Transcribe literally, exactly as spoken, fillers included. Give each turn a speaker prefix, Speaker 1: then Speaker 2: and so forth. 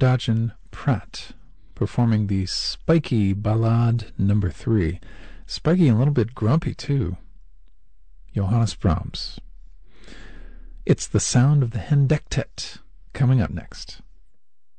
Speaker 1: Imodagen Pratt performing the spiky ballade number three. Spiky and a little bit grumpy, too. Johannes Brahms. It's the sound of the Hendektet coming up next.